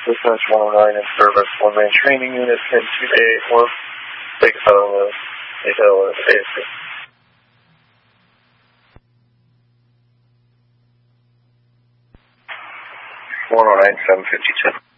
Dispatch 109 in service. One main training unit, 10281. Take us out on the ASC. 109, 752.